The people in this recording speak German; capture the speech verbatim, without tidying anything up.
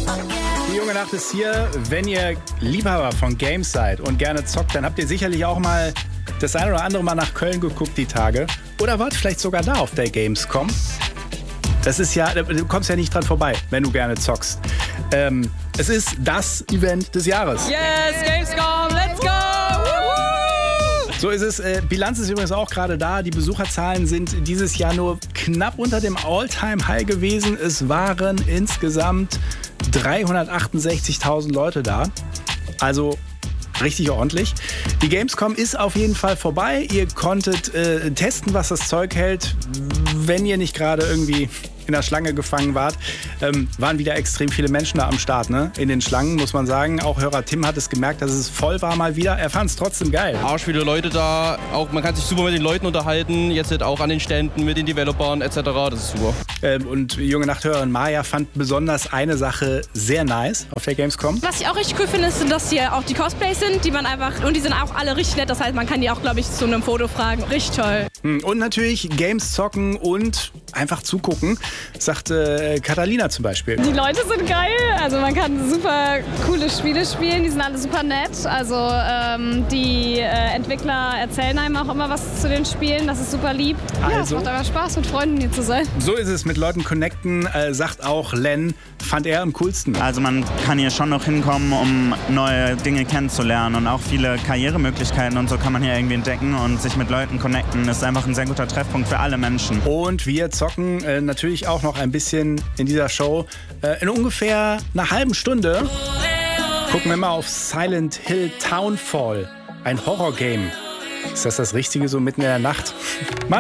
Die junge Nacht ist hier. Wenn ihr Liebhaber von Games seid und gerne zockt, dann habt ihr sicherlich auch mal das ein oder andere Mal nach Köln geguckt die Tage. Oder wart vielleicht sogar da auf der Gamescom. Das ist ja, du kommst ja nicht dran vorbei, wenn du gerne zockst. Ähm, es ist das Event des Jahres. Yes, Gamescom, let's go! Woo! So ist es. Äh, Bilanz ist übrigens auch gerade da. Die Besucherzahlen sind dieses Jahr nur knapp unter dem All-Time-High gewesen. Es waren insgesamt dreihundertachtundsechzigtausend Leute da. Also richtig ordentlich. Die Gamescom ist auf jeden Fall vorbei. Ihr konntet äh, testen, was das Zeug hält. Wenn ihr nicht gerade irgendwie in der Schlange gefangen wart, ähm, waren wieder extrem viele Menschen da am Start, ne? In den Schlangen, muss man sagen. Auch Hörer Tim hat es gemerkt, dass es voll war mal wieder. Er fand es trotzdem geil. Arsch viele Leute da. Auch, man kann sich super mit den Leuten unterhalten. Jetzt halt auch an den Ständen mit den Developern et cetera. Das ist super. Ähm, und junge Nachthörerin Maja fand besonders eine Sache sehr nice auf der Gamescom. Was ich auch richtig cool finde, ist, dass hier auch die Cosplays sind, die man einfach, und die sind auch alle richtig nett. Das heißt, man kann die auch, glaube ich, zu einem Foto fragen. Richtig toll. Und natürlich Games zocken und einfach zugucken, sagte äh, Catalina zum Beispiel. Die Leute sind geil, also man kann super coole Spiele spielen, die sind alle super nett. Also ähm, die äh, Entwickler erzählen einem auch immer was zu den Spielen, das ist super lieb. Also, ja, es macht einfach Spaß, mit Freunden hier zu sein. So ist es, mit Leuten connecten, äh, sagt auch Len, fand er am coolsten. Also man kann hier schon noch hinkommen, um neue Dinge kennenzulernen und auch viele Karrieremöglichkeiten und so kann man hier irgendwie entdecken und sich mit Leuten connecten. Das ist einfach ein sehr guter Treffpunkt für alle Menschen. Und wir zocken äh, natürlich auch noch ein bisschen in dieser Show. Äh, in ungefähr einer halben Stunde gucken wir mal auf Silent Hill Townfall, ein Horrorgame. Ist das das Richtige so mitten in der Nacht?